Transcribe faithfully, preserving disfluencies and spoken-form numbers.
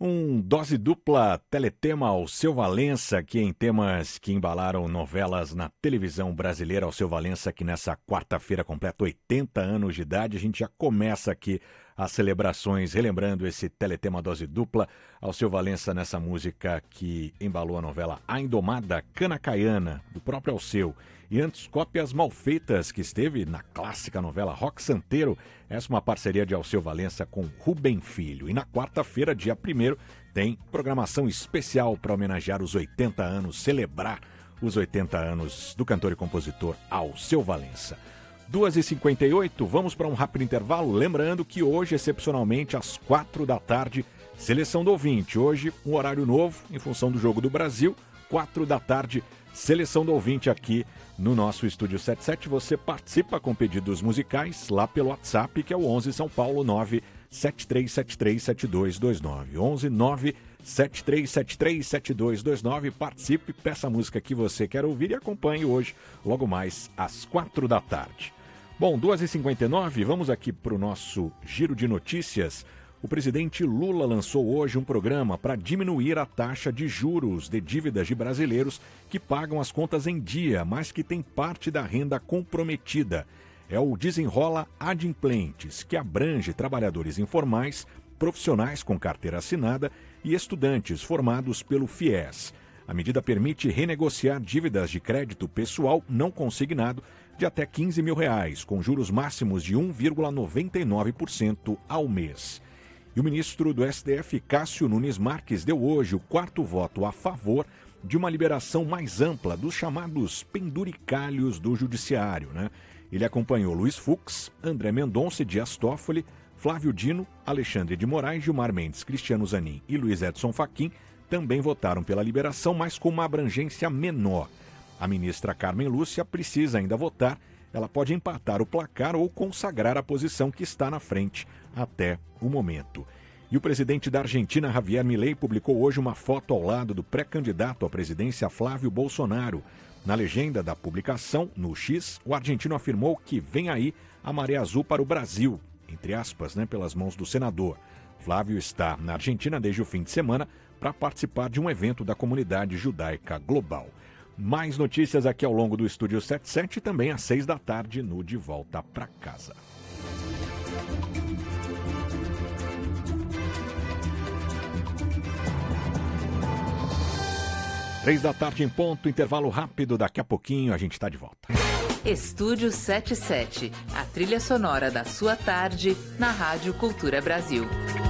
Um dose dupla teletema Alceu Valença, aqui em temas que embalaram novelas na televisão brasileira. Alceu Valença, que nessa quarta-feira completa oitenta anos de idade. A gente já começa aqui as celebrações, relembrando esse teletema dose dupla. Alceu Valença nessa música que embalou a novela A Indomada Canacaiana, do próprio Alceu. E antes, Cópias Malfeitas, que esteve na clássica novela Rock Santeiro. Essa é uma parceria de Alceu Valença com Rubem Filho. E na quarta-feira, dia primeiro, tem programação especial para homenagear os oitenta anos, celebrar os oitenta anos do cantor e compositor Alceu Valença. duas e cinquenta e oito, vamos para um rápido intervalo. Lembrando que hoje, excepcionalmente, às quatro da tarde, Seleção do Ouvinte. Hoje, um horário novo, em função do Jogo do Brasil, quatro da tarde, Seleção do Ouvinte aqui no nosso Estúdio setenta e sete. Você participa com pedidos musicais lá pelo WhatsApp, que é o onze São Paulo nove sete três sete três sete dois dois nove. onze nove sete três sete três sete dois dois nove. Participe, peça a música que você quer ouvir e acompanhe hoje, logo mais às quatro da tarde. Bom, duas e cinquenta e nove, vamos aqui para o nosso giro de notícias. O presidente Lula lançou hoje um programa para diminuir a taxa de juros de dívidas de brasileiros que pagam as contas em dia, mas que têm parte da renda comprometida. É o Desenrola Adimplentes, que abrange trabalhadores informais, profissionais com carteira assinada e estudantes formados pelo FIES. A medida permite renegociar dívidas de crédito pessoal não consignado de até quinze mil reais, com juros máximos de um vírgula noventa e nove por cento ao mês. E o ministro do S T F, Cássio Nunes Marques, deu hoje o quarto voto a favor de uma liberação mais ampla dos chamados penduricalhos do judiciário, né? Ele acompanhou Luiz Fux, André Mendonça e Dias Toffoli, Flávio Dino, Alexandre de Moraes, Gilmar Mendes, Cristiano Zanin e Luiz Edson Fachin também votaram pela liberação, mas com uma abrangência menor. A ministra Carmen Lúcia precisa ainda votar. Ela pode empatar o placar ou consagrar a posição que está na frente até o momento. E o presidente da Argentina, Javier Milei, publicou hoje uma foto ao lado do pré-candidato à presidência Flávio Bolsonaro. Na legenda da publicação, no X, o argentino afirmou que vem aí a maré azul para o Brasil, entre aspas, né, pelas mãos do senador. Flávio está na Argentina desde o fim de semana para participar de um evento da comunidade judaica global. Mais notícias aqui ao longo do Estúdio setenta e sete e também às seis da tarde no De Volta para Casa. Três da tarde em ponto, intervalo rápido, daqui a pouquinho a gente está de volta. Estúdio setenta e sete, a trilha sonora da sua tarde na Rádio Cultura Brasil.